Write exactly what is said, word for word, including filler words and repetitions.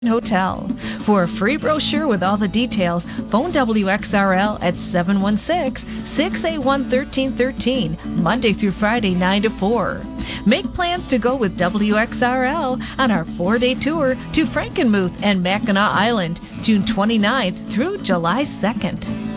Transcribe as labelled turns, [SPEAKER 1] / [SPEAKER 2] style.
[SPEAKER 1] Hotel. For a free brochure with all the details, phone W X R L at seven one six, six eight one, one three one three, Monday through Friday, nine to four. Make plans to go with W X R L on our four-day tour to Frankenmuth and Mackinac Island, June twenty-ninth through July second.